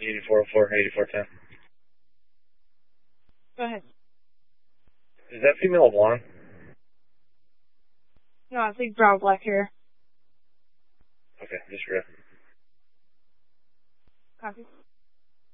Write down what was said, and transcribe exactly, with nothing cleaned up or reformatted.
eighty-four oh four, eighty-four ten. Go ahead. Is that female blonde? No, I think brown black hair. Okay, just real. Copy.